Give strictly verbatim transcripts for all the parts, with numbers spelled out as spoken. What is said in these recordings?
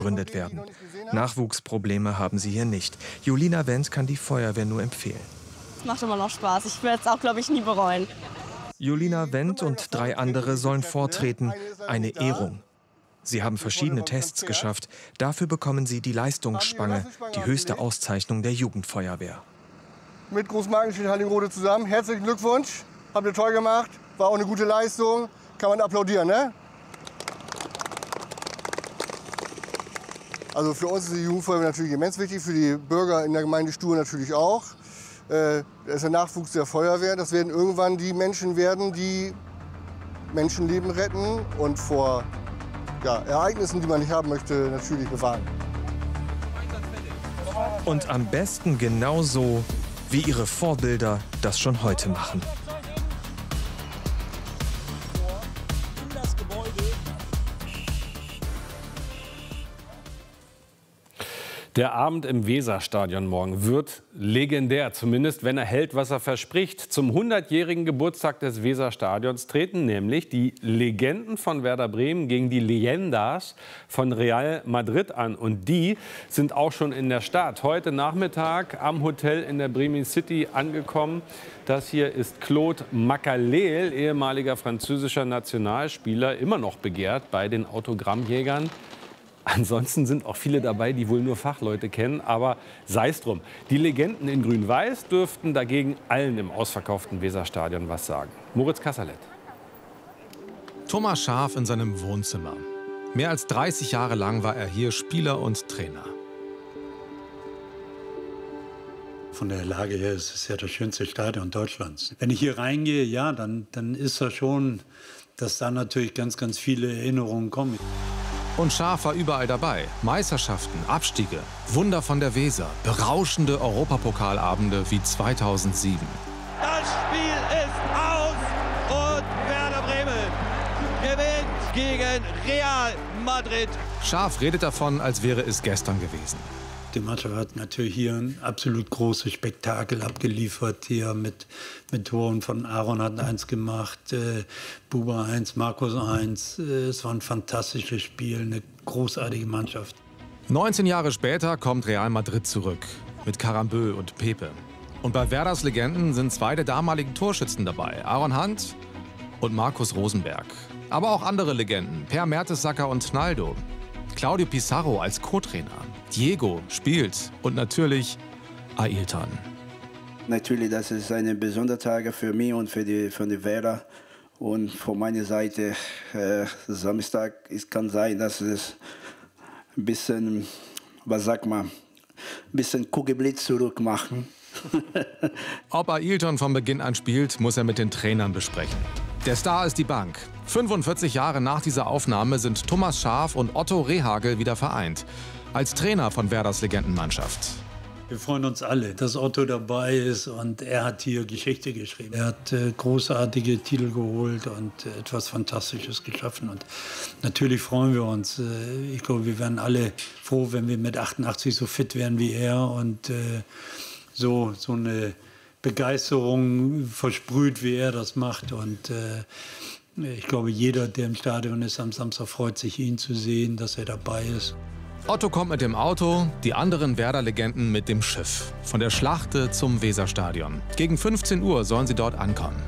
gegründet werden. Nachwuchsprobleme haben sie hier nicht. Julina Wendt kann die Feuerwehr nur empfehlen. Es macht immer noch Spaß. Ich werde es auch, glaube ich, nie bereuen. Julina Wendt und drei andere sollen vortreten. Eine Ehrung. Sie haben verschiedene Tests geschafft. Dafür bekommen sie die Leistungsspange, die höchste Auszeichnung der Jugendfeuerwehr. Mit Großmarken steht Hallingrode zusammen. Herzlichen Glückwunsch. Habt ihr toll gemacht. War auch eine gute Leistung. Kann man applaudieren, ne? Also für uns ist die Jugendfeuerwehr natürlich immens wichtig, für die Bürger in der Gemeinde Stuhr natürlich auch. Äh, das ist der Nachwuchs der Feuerwehr. Das werden irgendwann die Menschen werden, die Menschenleben retten und vor ja, Ereignissen, die man nicht haben möchte, natürlich bewahren. Und am besten genauso, wie ihre Vorbilder das schon heute machen. Der Abend im Weserstadion morgen wird legendär, zumindest wenn er hält, was er verspricht. Zum hundertjährigen Geburtstag des Weserstadions treten nämlich die Legenden von Werder Bremen gegen die Leyendas von Real Madrid an. Und die sind auch schon in der Stadt. Heute Nachmittag am Hotel in der Bremen City angekommen. Das hier ist Claude Makélélé, ehemaliger französischer Nationalspieler, immer noch begehrt bei den Autogrammjägern. Ansonsten sind auch viele dabei, die wohl nur Fachleute kennen, aber sei es drum. Die Legenden in Grün-Weiß dürften dagegen allen im ausverkauften Weserstadion was sagen. Moritz Kasserlet. Thomas Schaaf in seinem Wohnzimmer. Mehr als dreißig Jahre lang war er hier Spieler und Trainer. Von der Lage her ist es ja das schönste Stadion Deutschlands. Wenn ich hier reingehe, ja, dann, dann ist das schon, dass da natürlich ganz, ganz viele Erinnerungen kommen. Und Schaaf war überall dabei. Meisterschaften, Abstiege, Wunder von der Weser, berauschende Europapokalabende wie zweitausendsieben. Das Spiel ist aus und Werder Bremen gewinnt gegen Real Madrid. Schaaf redet davon, als wäre es gestern gewesen. Die Mannschaft hat natürlich hier ein absolut großes Spektakel abgeliefert. Hier mit, mit Toren von Aaron hat eins gemacht, äh, Buba eins, Markus eins. Äh, es war ein fantastisches Spiel, eine großartige Mannschaft. neunzehn Jahre später kommt Real Madrid zurück mit Karambeu und Pepe. Und bei Werders Legenden sind zwei der damaligen Torschützen dabei, Aaron Hunt und Markus Rosenberg. Aber auch andere Legenden, Per Mertesacker und Naldo. Claudio Pizarro als Co-Trainer. Diego spielt und natürlich Ailton. Natürlich, das ist ein besonderer Tag für mich und für die, für die Werder. Und von meiner Seite, äh, Samstag, es kann sein, dass es ein bisschen, was sagt man, ein bisschen Kugelblitz zurück machen. Ob Ailton von Beginn an spielt, muss er mit den Trainern besprechen. Der Star ist die Bank. fünfundvierzig Jahre nach dieser Aufnahme sind Thomas Schaaf und Otto Rehhagel wieder vereint. Als Trainer von Werders Legendenmannschaft. Wir freuen uns alle, dass Otto dabei ist und er hat hier Geschichte geschrieben. Er hat äh, großartige Titel geholt und äh, etwas Fantastisches geschaffen. Und natürlich freuen wir uns. Äh, ich glaube, wir wären alle froh, wenn wir mit achtundachtzig so fit wären wie er und äh, so, so eine Begeisterung versprüht, wie er das macht. Und äh, ich glaube, jeder, der im Stadion ist am Samstag, freut sich, ihn zu sehen, dass er dabei ist. Otto kommt mit dem Auto, die anderen Werder-Legenden mit dem Schiff. Von der Schlachte zum Weserstadion. Gegen fünfzehn Uhr sollen sie dort ankommen.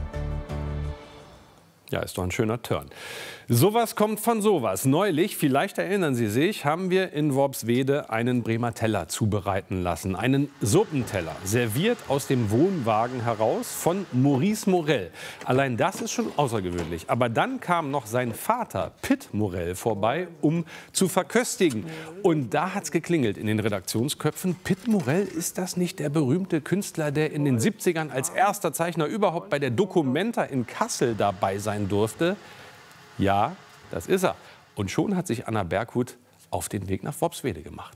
Ja, ist doch ein schöner Turn. Sowas kommt von sowas. Neulich, vielleicht erinnern Sie sich, haben wir in Worpswede einen Bremer Teller zubereiten lassen. Einen Suppenteller, serviert aus dem Wohnwagen heraus von Maurice Morell. Allein das ist schon außergewöhnlich. Aber dann kam noch sein Vater, Pitt Morell, vorbei, um zu verköstigen. Und da hat's geklingelt in den Redaktionsköpfen. Pitt Morell, ist das nicht der berühmte Künstler, der in den siebzigern als erster Zeichner überhaupt bei der Documenta in Kassel dabei sein durfte? Ja, das ist er. Und schon hat sich Anna Berghut auf den Weg nach Worpswede gemacht.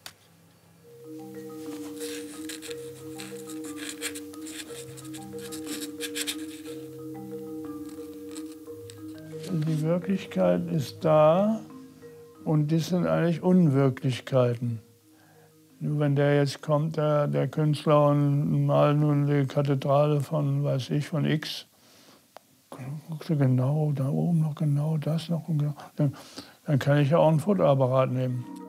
Die Wirklichkeit ist da und das sind eigentlich Unwirklichkeiten. Nur wenn der jetzt kommt, der, der Künstler, und malt nun die Kathedrale von, weiß ich, von X, guckst du genau, da oben noch genau, das noch, dann, dann kann ich ja auch einen Fotoapparat nehmen.